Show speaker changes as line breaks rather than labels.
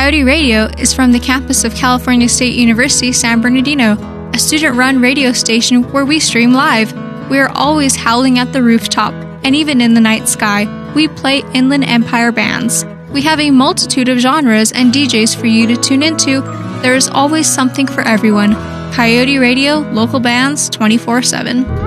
Coyote Radio is from the campus of California State University, San Bernardino, a student-run radio station where we stream live. We are always howling at the rooftop, and even in the night sky, we play Inland Empire bands. We have a multitude of genres and DJs for you to tune into. There is always something for everyone. Coyote Radio, local bands, 24/7.